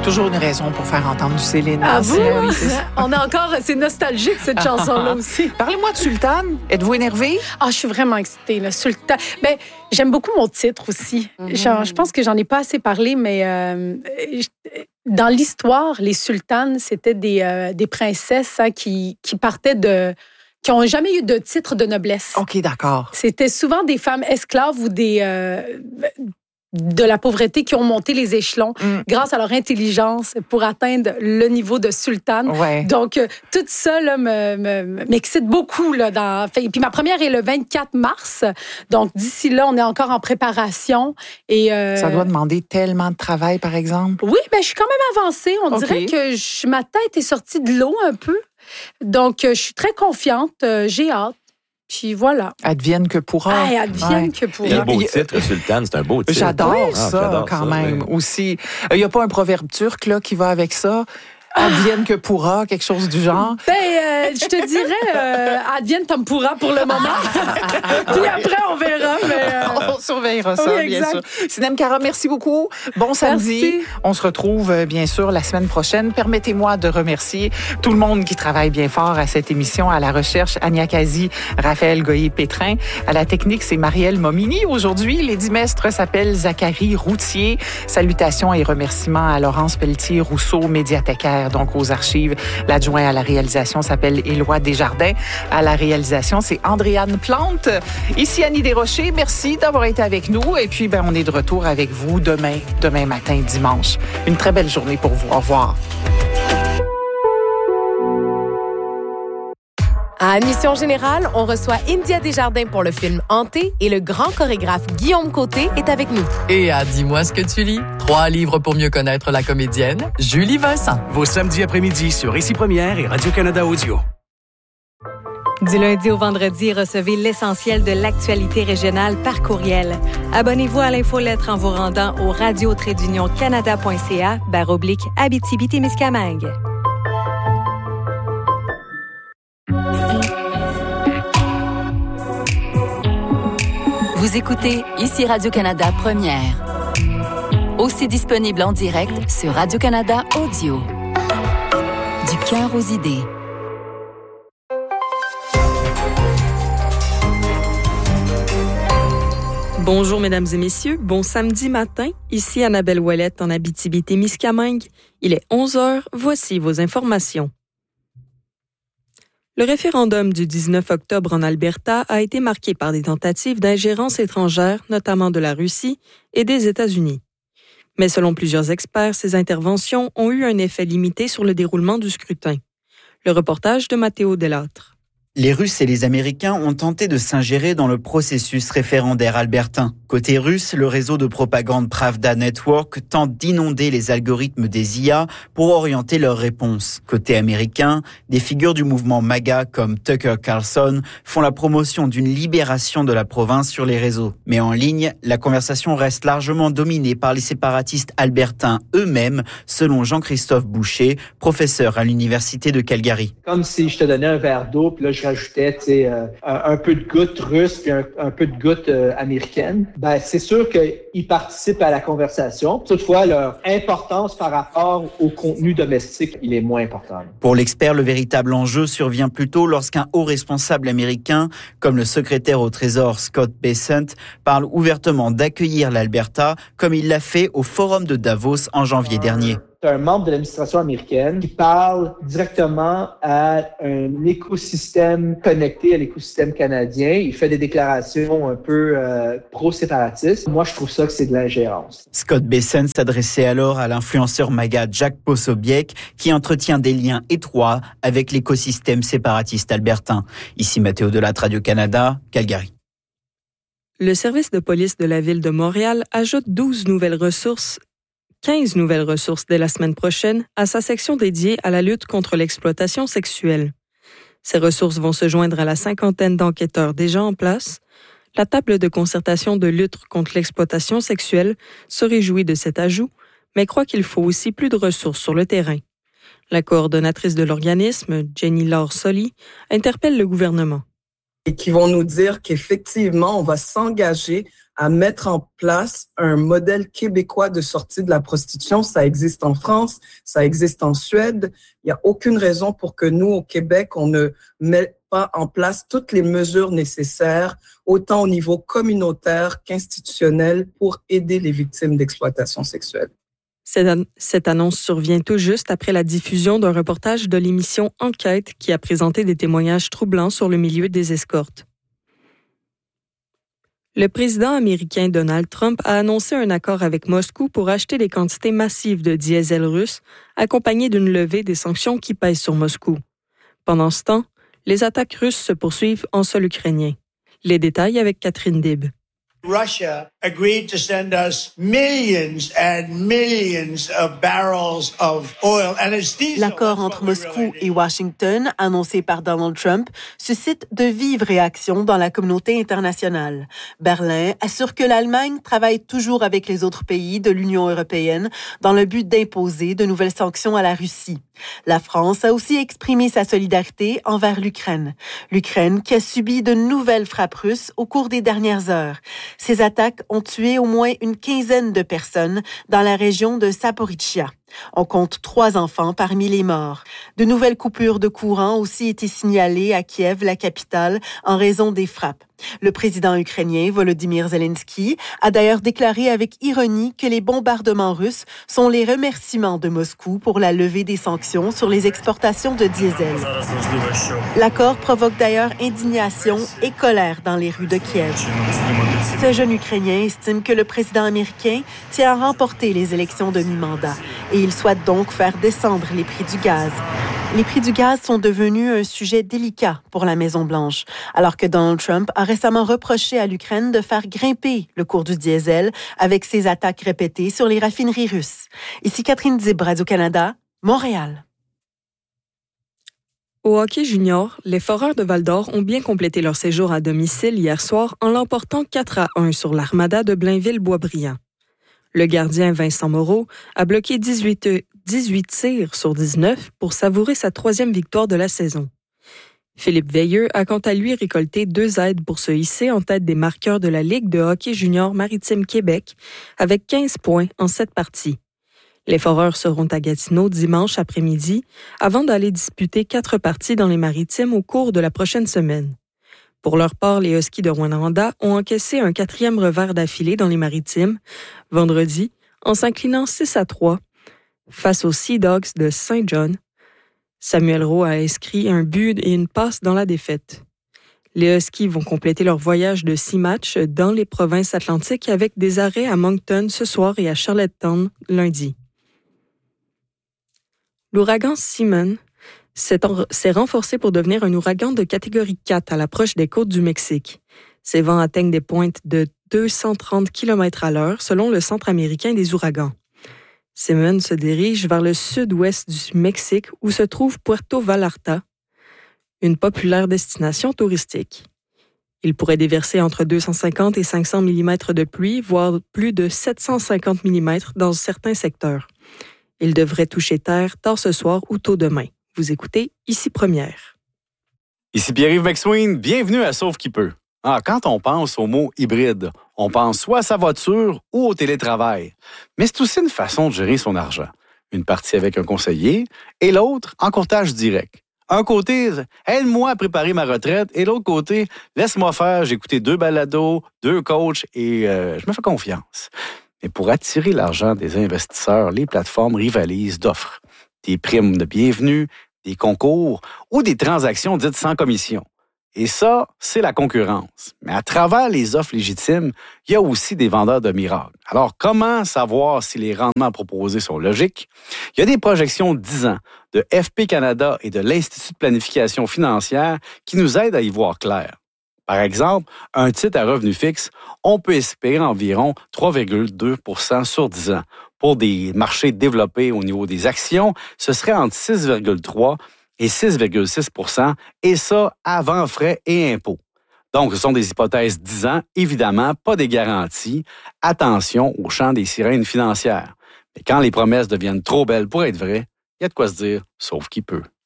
Toujours une raison pour faire entendre du Céline. Ah, vous? Oui, c'est ça. On a encore... C'est nostalgique, cette chanson-là aussi. Parlez-moi de Sultan. Êtes-vous énervée? Ah, je suis vraiment excitée, là. Sultan. Ben, j'aime beaucoup mon titre aussi. Je pense que j'en ai pas assez parlé, mais dans l'histoire, les sultanes, c'était des princesses qui partaient qui n'ont jamais eu de titre de noblesse. OK, d'accord. C'était souvent des femmes esclaves ou de la pauvreté qui ont monté les échelons grâce à leur intelligence pour atteindre le niveau de sultane. Ouais. Donc, tout ça là, m'excite beaucoup. Là, puis ma première est le 24 mars. Donc, d'ici là, on est encore en préparation. Et, Ça doit demander tellement de travail, par exemple. Oui, ben, je suis quand même avancée. On dirait que ma tête est sortie de l'eau un peu. Donc, je suis très confiante. J'ai hâte. Puis voilà. Advienne que pourra. Advienne que pourra. Quel beau titre, Sultan, c'est un beau titre. J'adore ça, j'adore quand ça, même, oui. aussi. Il n'y a pas un proverbe turc là, qui va avec ça? Advienne que pourra, quelque chose du genre? Je te dirais advienne tam pourra pour le moment. Puis après, on verra. Mais On surveillera ça, oui, bien exact. sûr. Sinem Cara, merci beaucoup. Bon samedi. Merci. On se retrouve, bien sûr, la semaine prochaine. Permettez-moi de remercier tout le monde qui travaille bien fort à cette émission. À la recherche, Ania Kazi, Raphaël Goyer-Pétrin. À la technique, c'est Marielle Momini. Aujourd'hui, les dimestres s'appellent Zachary Routier. Salutations et remerciements à Laurence Pelletier-Rousseau, médiathécaire, donc aux archives. L'adjoint à la réalisation s'appelle Éloi Desjardins. À la réalisation, c'est Andréane Plante. Ici Annie Desrochers. Merci d'avoir été avec nous. Et puis, on est de retour avec vous demain matin, dimanche. Une très belle journée pour vous. Au revoir. À Mission Générale, on reçoit India Desjardins pour le film Hanté et le grand chorégraphe Guillaume Côté est avec nous. Et à Dis-moi ce que tu lis. 3 livres pour mieux connaître la comédienne Julie Vincent. Vos samedis après-midi sur Ici Première et Radio-Canada Audio. Du lundi au vendredi, recevez l'essentiel de l'actualité régionale par courriel. Abonnez-vous à l'infolettre en vous rendant au radio-canada.ca/Abitibi-Témiscamingue. Vous écoutez Ici Radio-Canada Première. Aussi disponible en direct sur Radio-Canada Audio. Du cœur aux idées. Bonjour, mesdames et messieurs. Bon samedi matin. Ici Annabelle Ouellette en Abitibi-Témiscamingue. Il est 11h. Voici vos informations. Le référendum du 19 octobre en Alberta a été marqué par des tentatives d'ingérence étrangère, notamment de la Russie et des États-Unis. Mais selon plusieurs experts, ces interventions ont eu un effet limité sur le déroulement du scrutin. Le reportage de Matteo Delattre. Les Russes et les Américains ont tenté de s'ingérer dans le processus référendaire albertain. Côté russe, le réseau de propagande Pravda Network tente d'inonder les algorithmes des IA pour orienter leurs réponses. Côté américain, des figures du mouvement MAGA comme Tucker Carlson font la promotion d'une libération de la province sur les réseaux. Mais en ligne, la conversation reste largement dominée par les séparatistes albertains eux-mêmes, selon Jean-Christophe Boucher, professeur à l'Université de Calgary. Comme si je te donnais un verre d'eau, puis là, je rajoutais un peu de gouttes russes puis un peu de gouttes américaines. C'est sûr qu'ils participent à la conversation. Toutefois, leur importance par rapport au contenu domestique, il est moins important. Pour l'expert, le véritable enjeu survient plutôt lorsqu'un haut responsable américain, comme le secrétaire au Trésor Scott Bessent, parle ouvertement d'accueillir l'Alberta, comme il l'a fait au Forum de Davos en janvier dernier. C'est un membre de l'administration américaine qui parle directement à un écosystème connecté à l'écosystème canadien. Il fait des déclarations un peu pro-séparatistes. Moi, je trouve ça que c'est de l'ingérence. Scott Bessent s'adressait alors à l'influenceur MAGA Jack Posobiec qui entretient des liens étroits avec l'écosystème séparatiste albertain. Ici Matteo Delattre, Radio-Canada, Calgary. Le service de police de la ville de Montréal ajoute 15 nouvelles ressources dès la semaine prochaine à sa section dédiée à la lutte contre l'exploitation sexuelle. Ces ressources vont se joindre à la 50aine d'enquêteurs déjà en place. La table de concertation de lutte contre l'exploitation sexuelle se réjouit de cet ajout, mais croit qu'il faut aussi plus de ressources sur le terrain. La coordonnatrice de l'organisme, Jenny Laure Soli, interpelle le gouvernement. et qui vont nous dire qu'effectivement, on va s'engager à mettre en place un modèle québécois de sortie de la prostitution. Ça existe en France, ça existe en Suède. Il n'y a aucune raison pour que nous, au Québec, on ne mette pas en place toutes les mesures nécessaires, autant au niveau communautaire qu'institutionnel, pour aider les victimes d'exploitation sexuelle. Cette annonce survient tout juste après la diffusion d'un reportage de l'émission Enquête qui a présenté des témoignages troublants sur le milieu des escortes. Le président américain Donald Trump a annoncé un accord avec Moscou pour acheter des quantités massives de diesel russe, accompagné d'une levée des sanctions qui pèsent sur Moscou. Pendant ce temps, les attaques russes se poursuivent en sol ukrainien. Les détails avec Catherine Dib. Russia agreed to send us millions and millions of barrels of oil, and it's diesel. L'accord entre Moscou et Washington, annoncé par Donald Trump, suscite de vives réactions dans la communauté internationale. Berlin assure que l'Allemagne travaille toujours avec les autres pays de l'Union européenne dans le but d'imposer de nouvelles sanctions à la Russie. La France a aussi exprimé sa solidarité envers l'Ukraine. L'Ukraine qui a subi de nouvelles frappes russes au cours des dernières heures. Ces attaques ont tué au moins une quinzaine de personnes dans la région de Zaporizhzhia. On compte 3 enfants parmi les morts. De nouvelles coupures de courant ont aussi été signalées à Kiev, la capitale, en raison des frappes. Le président ukrainien Volodymyr Zelensky a d'ailleurs déclaré avec ironie que les bombardements russes sont les remerciements de Moscou pour la levée des sanctions sur les exportations de diesel. L'accord provoque d'ailleurs indignation et colère dans les rues de Kiev. Ce jeune Ukrainien estime que le président américain tient à remporter les élections de mi-mandat et il souhaite donc faire descendre les prix du gaz. Les prix du gaz sont devenus un sujet délicat pour la Maison-Blanche, alors que Donald Trump a récemment reproché à l'Ukraine de faire grimper le cours du diesel avec ses attaques répétées sur les raffineries russes. Ici Catherine Dib, Radio-Canada, Montréal. Au hockey junior, les Foreurs de Val-d'Or ont bien complété leur séjour à domicile hier soir en l'emportant 4-1 sur l'Armada de Blainville-Boisbriand. Le gardien Vincent Moreau a bloqué 18 tirs sur 19 pour savourer sa 3e victoire de la saison. Philippe Veilleux a quant à lui récolté 2 aides pour se hisser en tête des marqueurs de la Ligue de hockey junior Maritime Québec avec 15 points en 7 parties. Les Foreurs seront à Gatineau dimanche après-midi avant d'aller disputer 4 parties dans les Maritimes au cours de la prochaine semaine. Pour leur part, les Huskies de Rwanda ont encaissé un 4e revers d'affilée dans les Maritimes vendredi en s'inclinant 6-3 face aux Sea Dogs de Saint John. Samuel Rowe a inscrit un but et une passe dans la défaite. Les Huskies vont compléter leur voyage de 6 matchs dans les provinces atlantiques avec des arrêts à Moncton ce soir et à Charlottetown lundi. L'ouragan Simon s'est renforcé pour devenir un ouragan de catégorie 4 à l'approche des côtes du Mexique. Ses vents atteignent des pointes de 230 km/h selon le Centre américain des ouragans. Simon se dirige vers le sud-ouest du Mexique où se trouve Puerto Vallarta, une populaire destination touristique. Il pourrait déverser entre 250 et 500 mm de pluie, voire plus de 750 mm dans certains secteurs. Il devrait toucher terre tard ce soir ou tôt demain. Vous écoutez Ici Première. Ici Pierre-Yves McSween, bienvenue à Sauve qui peut. Quand on pense au mot hybride, on pense soit à sa voiture ou au télétravail. Mais c'est aussi une façon de gérer son argent. Une partie avec un conseiller et l'autre en courtage direct. Un côté, aide-moi à préparer ma retraite et l'autre côté, laisse-moi faire, j'ai écouté 2 balados, 2 coachs et je me fais confiance. Mais pour attirer l'argent des investisseurs, les plateformes rivalisent d'offres. Des primes de bienvenue, des concours ou des transactions dites sans commission. Et ça, c'est la concurrence. Mais à travers les offres légitimes, il y a aussi des vendeurs de miracles. Alors, comment savoir si les rendements proposés sont logiques? Il y a des projections de 10 ans de FP Canada et de l'Institut de planification financière qui nous aident à y voir clair. Par exemple, un titre à revenu fixe, on peut espérer environ 3,2 % sur 10 ans. Pour des marchés développés au niveau des actions, ce serait entre 6,3 et 6,6 %, et ça avant frais et impôts. Donc, ce sont des hypothèses 10 ans, évidemment, pas des garanties. Attention au chant des sirènes financières. Mais quand les promesses deviennent trop belles pour être vraies, il y a de quoi se dire, sauf qui peut.